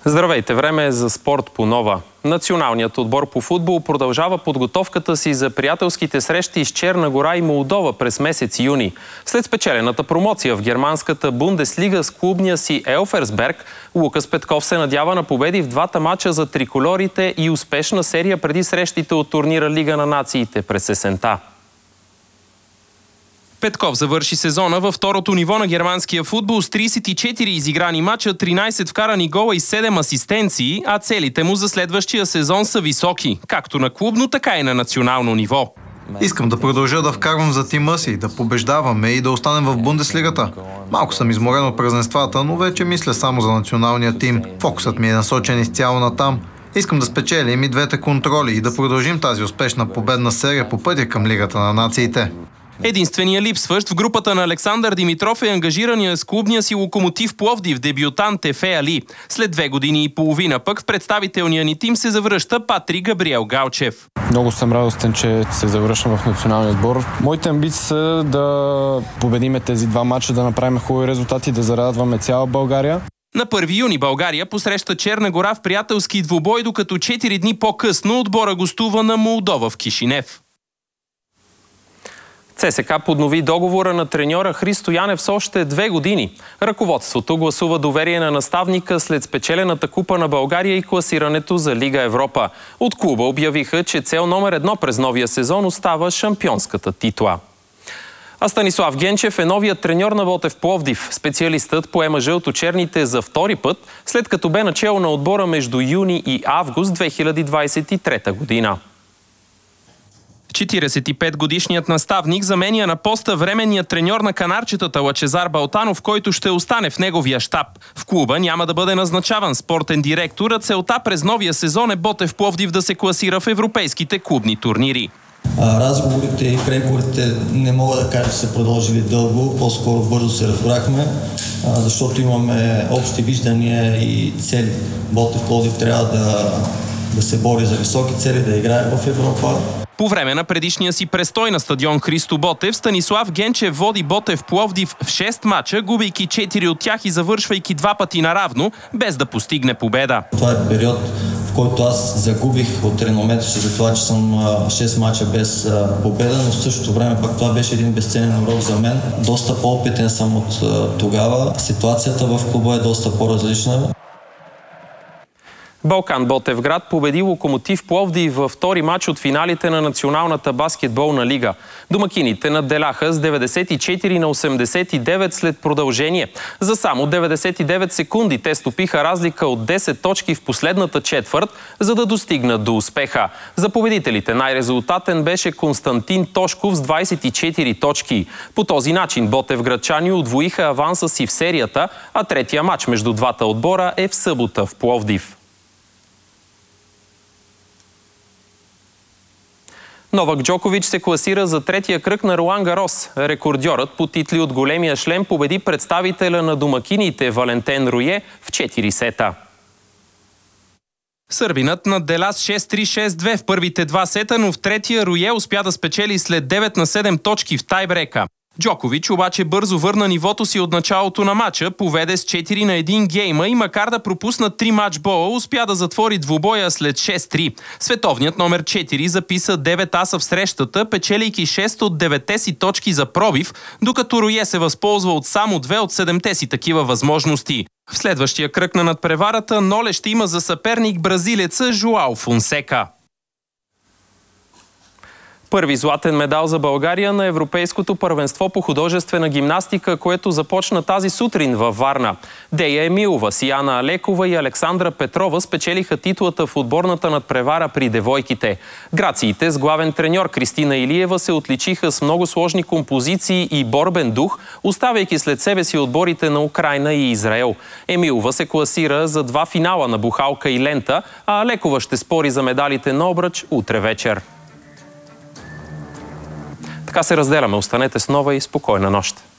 Здравейте, време е за спорт по нова. Националният отбор по футбол продължава подготовката си за приятелските срещи с Черна гора и Молдова през месец юни. След спечелената промоция в германската Бундеслига с клубния си Елферсберг, Лукас Петков се надява на победи в двата мача за триколорите и успешна серия преди срещите от турнира Лига на нациите през есента. Петков завърши сезона във второто ниво на германския футбол с 34 изиграни мача, 13 вкарани гола и 7 асистенции, а целите му за следващия сезон са високи, както на клубно, така и на национално ниво. Искам да продължа да вкарвам за тима си, да побеждаваме и да останем в Бундеслигата. Малко съм изморен от празненствата, но вече мисля само за националния тим. Фокусът ми е насочен изцяло на там. Искам да спечелим и двете контроли и да продължим тази успешна победна серия по пътя към Лигата на нациите. Единственият липсващ в групата на Александър Димитров е ангажирания с клубния си Локомотив Пловдив дебютант Ефе Али. След 2 години и половина пък в представителния ни тим се завръща Патрик Габриел Галчев. Много съм радостен, че се завръщам в националния отбор. Моите амбиции са да победиме тези два мача, да направим хубави резултати, да зарадваме цяла България. На 1 юни България посреща Черна гора в приятелски двубой, докато 4 дни по-късно отбора гостува на Молдова в Кишинев. ЦСКА поднови договора на треньора Христо Янев с още 2 години. Ръководството гласува доверие на наставника след спечелената купа на България и класирането за Лига Европа. От клуба обявиха, че цел номер 1 през новия сезон остава шампионската титла. А Станислав Генчев е новият треньор на Ботев Пловдив. Специалистът поема жълточерните за втори път, след като бе начело на отбора между юни и август 2023 година. 45-годишният наставник заменя на поста временният треньор на канарчетата Лъчезар Балтанов, който ще остане в неговия щаб. В клуба няма да бъде назначаван спортен директор, а целта през новия сезон е Ботев Пловдив да се класира в европейските клубни турнири. Разговорите и преговорите не мога да кажа, че са продължили дълго, по-скоро бързо се разбрахме, защото имаме общи виждания и цели. Ботев Пловдив трябва да се бори за високи цели, да играе в Европа. По време на предишния си престой на стадион Христо Ботев, Станислав Генчев води Ботев Пловдив в 6 мача, губейки 4 от тях и завършвайки 2 пъти наравно, без да постигне победа. Това е период, в който аз загубих от реномето си за това, че съм 6 мача без победа, но в същото време пак това беше един безценен урок за мен. Доста по-опитен съм от тогава. Ситуацията в клуба е доста по-различна. Балкан Ботевград победи Локомотив Пловдив във втори мач от финалите на Националната баскетболна лига. Домакините надделяха с 94-89 след продължение. За само 99 секунди те стопиха разлика от 10 точки в последната четвърт, за да достигнат до успеха. За победителите най-резултатен беше Константин Тошков с 24 точки. По този начин ботевградчани удвоиха аванса си в серията, а третия мач между двата отбора е в събота в Пловдив. Новак Джокович се класира за третия кръг на Ролан Гарос. Рекордьорът по титли от големия шлем победи представителя на домакините Валентен Руе в 4 сета. Сърбинът надделя с 6-3-6-2 в първите 2 сета, но в третия Руе успя да спечели след 9-7 точки в тайбрека. Джокович обаче бързо върна нивото си от началото на матча, поведе с 4-1 гейма и макар да пропусна 3 матчбола, успя да затвори двубоя след 6-3. Световният номер 4 записа 9 аса в срещата, печелейки 6 от 9 си точки за пробив, докато Руе се възползва от само 2 от 7 си такива възможности. В следващия кръг на надпреварата Ноле ще има за съперник бразилеца Жуао Фонсека. Първи златен медал за България на Европейското първенство по художествена гимнастика, което започна тази сутрин във Варна. Дея Емилова, Сияна Алекова и Александра Петрова спечелиха титлата в отборната надпревара при девойките. Грациите с главен треньор Кристина Илиева се отличиха с много сложни композиции и борбен дух, оставяйки след себе си отборите на Украйна и Израел. Емилова се класира за 2 финала на бухалка и лента, а Алекова ще спори за медалите на обръч утре вечер. Така се разделяме. Останете с нова и спокойна нощ.